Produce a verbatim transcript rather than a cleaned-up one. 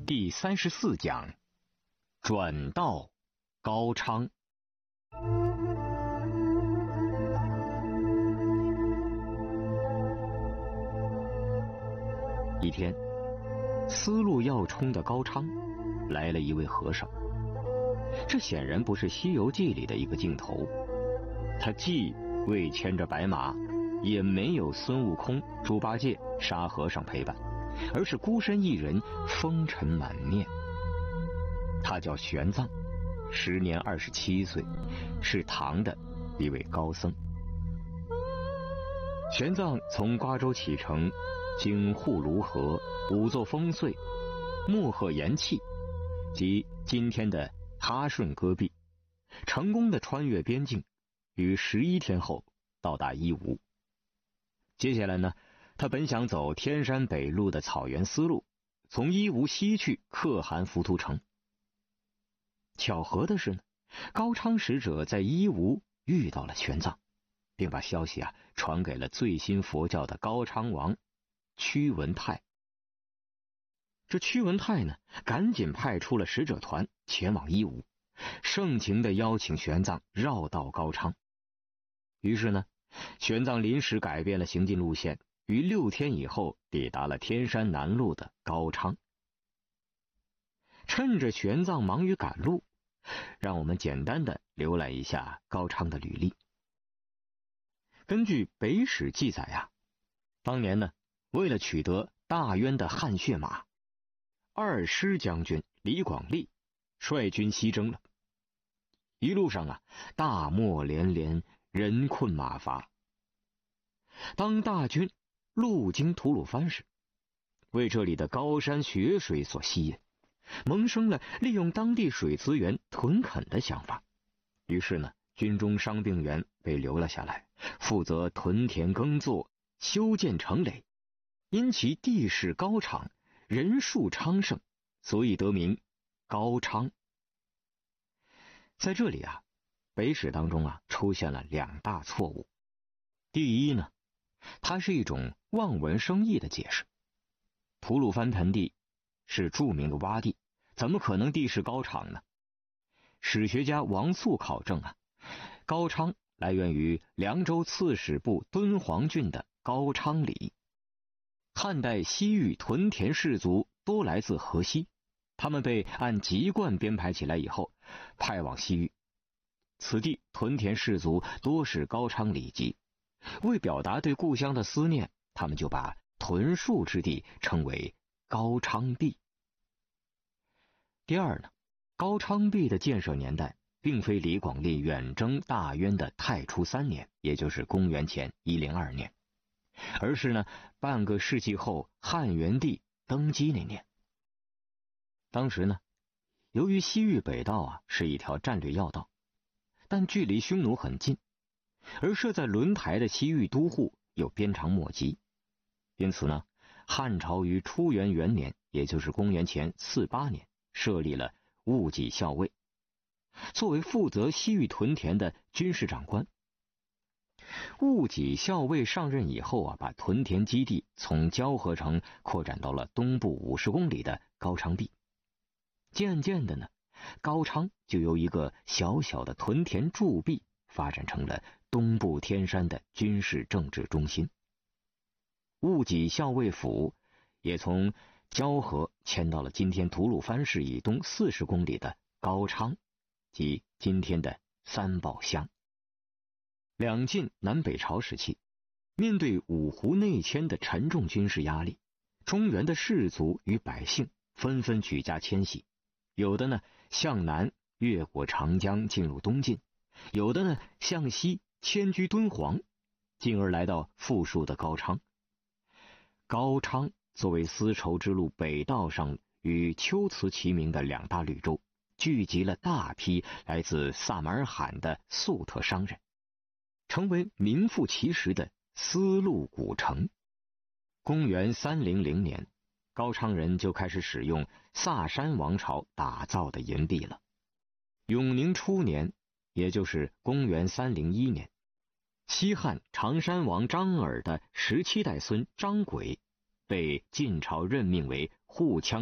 第三十四讲，转到高昌。一天，思路要冲的高昌来了一位和尚，这显然不是《西游记》里的一个镜头。他既未牵着白马，也没有孙悟空、猪八戒、沙和尚陪伴，而是孤身一人，风尘满面。他叫玄奘，时年二十七岁，是唐的一位高僧。玄奘从瓜州启程，经护卢河、五座烽燧、漠河延气及今天的哈顺戈壁，成功的穿越边境，于十一天后到达伊吾。接下来呢，他本想走天山北路的草原丝路，从伊吾西去可汗浮屠城。巧合的是呢，高昌使者在伊吾遇到了玄奘，并把消息啊传给了最新佛教的高昌王屈文泰。这屈文泰呢，赶紧派出了使者团前往伊吾，盛情地邀请玄奘绕道高昌。于是呢，玄奘临时改变了行进路线，于六天以后抵达了天山南路的高昌。趁着玄奘忙于赶路，让我们简单的浏览一下高昌的履历。根据北史记载啊，当年呢，为了取得大渊的汗血马，二师将军李广利率军西征了。一路上啊，大漠连连，人困马乏。当大军路经吐鲁番时，为这里的高山雪水所吸引，萌生了利用当地水资源屯垦的想法。于是呢，军中伤病员被留了下来，负责屯田耕作，修建城垒。因其地势高敞，人数昌盛，所以得名高昌。在这里啊，北史当中啊出现了两大错误。第一呢，它是一种望文生义的解释。吐鲁番盆地是著名的洼地，怎么可能地势高敞呢？史学家王肃考证啊，高昌来源于凉州刺史部敦煌郡的高昌里。汉代西域屯田士族多来自河西，他们被按籍贯编排起来以后，派往西域。此地屯田士族多是高昌里籍，为表达对故乡的思念，他们就把屯戍之地称为高昌地。第二呢，高昌地的建设年代并非李广利远征大渊的太初三年，也就是公元前一零二年，而是呢半个世纪后汉元帝登基那年。当时呢，由于西域北道啊是一条战略要道，但距离匈奴很近，而设在轮台的西域都护又鞭长莫及，因此呢，汉朝于初元元年，也就是公元前四八年，设立了戊己校尉，作为负责西域屯田的军事长官。戊己校尉上任以后啊，把屯田基地从交河城扩展到了东部五十公里的高昌地。渐渐的呢，高昌就由一个小小的屯田驻地发展成了东部天山的军事政治中心。戊己校尉府也从交河迁到了今天吐鲁番市以东四十公里的高昌，即今天的三宝乡。两晋南北朝时期，面对五胡内迁的沉重军事压力，中原的士族与百姓纷纷举家迁徙，有的呢向南越过长江进入东晋，有的呢向西迁居敦煌，进而来到富庶的高昌。高昌作为丝绸之路北道上与龟兹齐名的两大绿洲，聚集了大批来自萨马尔罕的粟特商人，成为名副其实的丝路古城。公元三零零年，高昌人就开始使用萨珊王朝打造的银币了。永宁初年，也就是公元三零一年，西汉长山王张耳的十七代孙张轨被晋朝任命为护羌